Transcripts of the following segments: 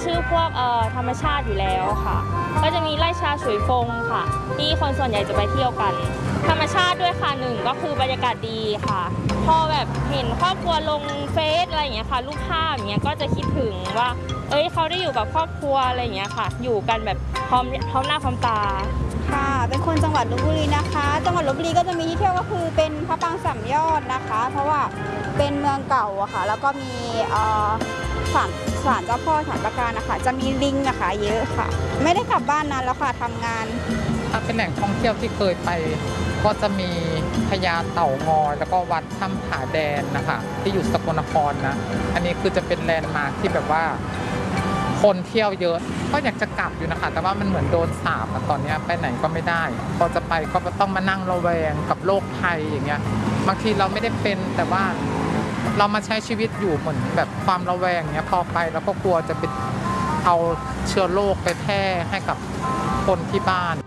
ชื่อพวกธรรมชาติอยู่แล้วค่ะก็จะมีไร่ชาฉุยฟงค่ะที่คนส่วนใหญ่จะไปเที่ยวกันธรรมชาติด้วยค่ะหนึ่งก็คือบรรยากาศดีค่ะพอแบบเห็นครอบครัวลงเฟซอะไรอย่างเงี้ยค่ะรูปภาพอย่างเงี้ยก็จะคิดถึงว่าเขาได้อยู่กับครอบครัวอะไรอย่างเงี้ยค่ะอยู่กันแบบพร้อมหน้าพร้อมตาค่ะเป็นคนจังหวัดลพบุรีนะคะจังหวัดลพบุรีก็จะมีที่เที่ยวก็คือเป็นพระปรางสามยอดนะคะเพราะว่าเป็นเมืองเก่าอะค่ะแล้วก็มีศาลศาลเจ้าพ่อศาลประการนะคะจะมีลิงนะคะเยอะค่ะไม่ได้กลับบ้านนานแล้วค่ะทำงานถ้าเป็นแหล่งท่องเที่ยวที่เคยไปก็จะมีพญาเต่างอยแล้วก็วัดถ้ำผาแดนนะคะที่อยู่สกลนครนะอันนี้คือจะเป็นแลนด์มาร์คที่แบบว่าคนเที่ยวเยอะก็อยากจะกลับอยู่นะคะแต่ว่ามันเหมือนโดนสาปตอนนี้ไปไหนก็ไม่ได้พอจะไปก็ต้องมานั่งระแวงกับโรคภัยอย่างเงี้ยบางทีเราไม่ได้เป็นแต่ว่าเรามาใช้ชีวิตอยู่เหมือนแบบความระแวงเงี้ยพอไปแล้วก็กลัวจะเป็นเอาเชื้อโรคไปแพร่ให้กับคนที่บ้าน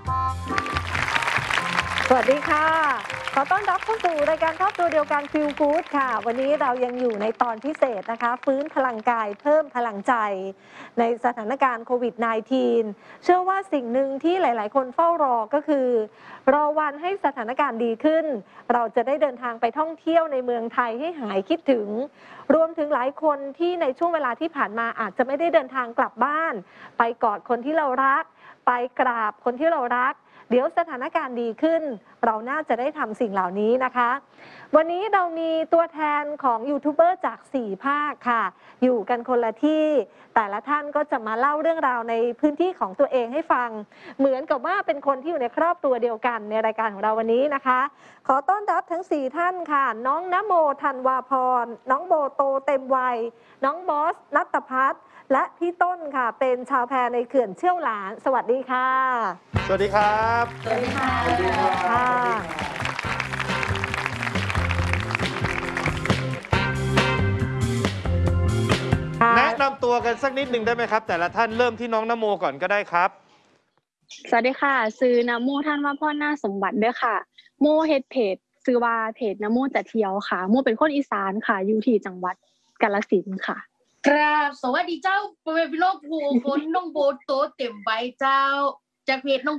สวัสดีค่ะขอต้อนรับเข้าสู่รายการครอบครัวเดียวกันฟิลกู๊ดค่ะวันนี้เรายังอยู่ในตอนพิเศษนะคะฟื้นพลังกายเพิ่มพลังใจในสถานการณ์โควิด -19 เชื่อว่าสิ่งหนึ่งที่หลายๆคนเฝ้ารอก็คือรอวันให้สถานการณ์ดีขึ้นเราจะได้เดินทางไปท่องเที่ยวในเมืองไทยให้หายคิดถึงรวมถึงหลายคนที่ในช่วงเวลาที่ผ่านมาอาจจะไม่ได้เดินทางกลับบ้านไปกอดคนที่เรารักไปกราบคนที่เรารักเดี๋ยวสถานการณ์ดีขึ้นเราน่าจะได้ทำสิ่งเหล่านี้นะคะวันนี้เรามีตัวแทนของยูทูบเบอร์จาก4ภาคค่ะอยู่กันคนละที่แต่ละท่านก็จะมาเล่าเรื่องราวในพื้นที่ของตัวเองให้ฟังเหมือนกับว่าเป็นคนที่อยู่ในครอบครัวเดียวกันในรายการของเราวันนี้นะคะขอต้อนรับทั้ง4ท่านค่ะน้องนโมธันวาพรน้องโบโตเต็มวัยน้องบอสณัฐพัฒน์และพี่ต้นค่ะเป็นชาวแพในเขื่อนเชี่ยวหลานสวัสดีค่ะสวัสดีครับสวัสดีค่ะสวัสดีค่ะแนะนำตัวกันสักนิดหนึ่งได้ไหมครับแต่ละท่านเริ่มที่น้องนโมก่อนก็ได้ครับสวัสดีค่ะซื้อนโมท่านว่าพ่อหน้าสมบัติด้วยค่ะโมเฮ็ดเพจซื้อว่าเพจนโมจะเที่ยวค่ะโมเป็นคนอีสานค่ะอยู่ที่จังหวัดกาฬสินธุ์ค่ะครับสวัสดีเจ้าพ่อแม่พี่น้องผู้คนน้องโบโตเต็มใบเจ้าจากเพจน้อง